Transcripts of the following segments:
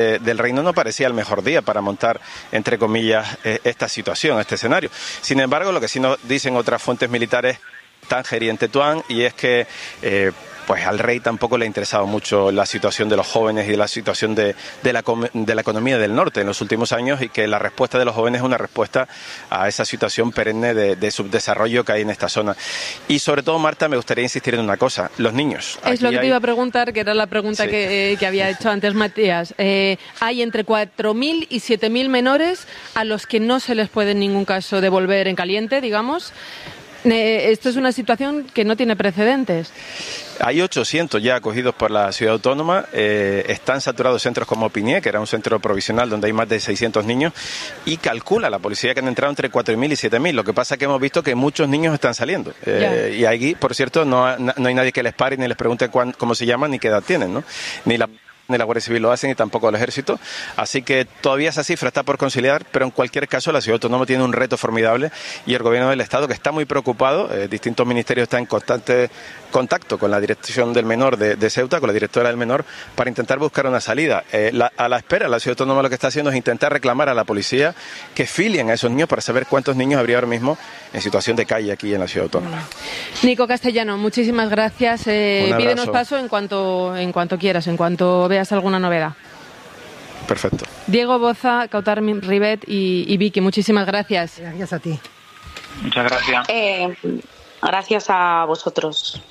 del Reino no parecía el mejor día para montar, entre comillas, esta situación, este escenario. Sin embargo, lo que sí nos dicen otras fuentes militares, Tánger y en Tetuán, y es que pues al rey tampoco le ha interesado mucho la situación de los jóvenes y la situación de la economía del norte en los últimos años, y que la respuesta de los jóvenes es una respuesta a esa situación perenne de subdesarrollo que hay en esta zona. Y sobre todo, Marta, me gustaría insistir en una cosa: los niños. Es lo que te iba a preguntar, que era la pregunta que había hecho antes Matías. Hay entre 4.000 y 7.000 menores a los que no se les puede en ningún caso devolver en caliente, digamos. Esto es una situación que no tiene precedentes. Hay 800 ya acogidos por la ciudad autónoma. Están saturados centros como Pinié, que era un centro provisional donde hay más de 600 niños, y calcula la policía que han entrado entre 4.000 y 7.000. Lo que pasa es que hemos visto que muchos niños están saliendo. Y aquí, por cierto, no hay nadie que les pare ni les pregunte cómo se llaman ni qué edad tienen, ¿no? Ni la Guardia Civil lo hacen, y tampoco el Ejército. Así que todavía esa cifra está por conciliar, pero en cualquier caso la ciudad autónoma tiene un reto formidable, y el gobierno del Estado, que está muy preocupado, distintos ministerios están en constante contacto con la dirección del menor de Ceuta, con la directora del menor, para intentar buscar una salida. A la espera, la ciudad autónoma lo que está haciendo es intentar reclamar a la policía que filien a esos niños para saber cuántos niños habría ahora mismo en situación de calle aquí en la ciudad autónoma. Nico Castellano, muchísimas gracias. Pídenos paso en cuanto quieras, en cuanto veas alguna novedad. Perfecto. Diego Boza, Kautar Ribet y Vicky, muchísimas gracias. Gracias a ti. Muchas gracias. Gracias a vosotros.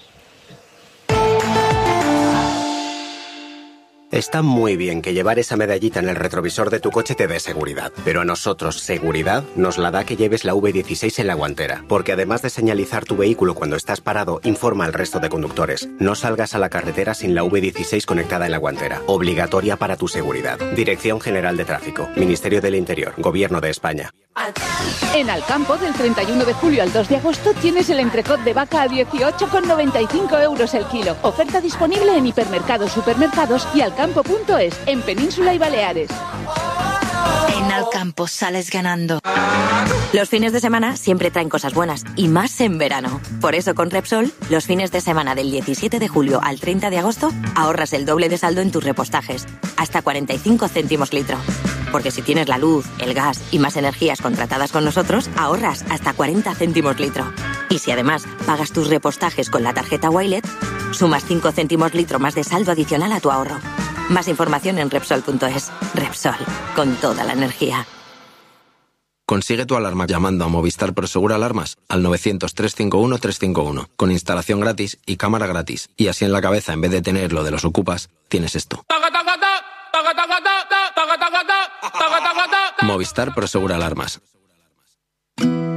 Está muy bien que llevar esa medallita en el retrovisor de tu coche te dé seguridad, pero a nosotros seguridad nos la da que lleves la V16 en la guantera, porque además de señalizar tu vehículo cuando estás parado, informa al resto de conductores. No salgas a la carretera sin la V16 conectada en la guantera, obligatoria para tu seguridad. Dirección General de Tráfico, Ministerio del Interior, Gobierno de España. En Alcampo, del 31 de julio al 2 de agosto, tienes el entrecot de vaca a 18,95 euros el kilo. Oferta disponible en hipermercados, supermercados y alcampo.es, en Península y Baleares. En Alcampo sales ganando. Los fines de semana siempre traen cosas buenas, y más en verano. Por eso con Repsol, los fines de semana del 17 de julio al 30 de agosto, ahorras el doble de saldo en tus repostajes, hasta 45 céntimos litro. Porque si tienes la luz, el gas y más energías contratadas con nosotros, ahorras hasta 40 céntimos litro. Y si además pagas tus repostajes con la tarjeta Wilet, sumas 5 céntimos litro más de saldo adicional a tu ahorro. Más información en Repsol.es. Repsol, con toda la energía. Consigue tu alarma llamando a Movistar Prosegur Alarmas al 900-351-351, con instalación gratis y cámara gratis. Y así en la cabeza, en vez de tener lo de los ocupas, tienes esto. Movistar Prosegur Alarmas.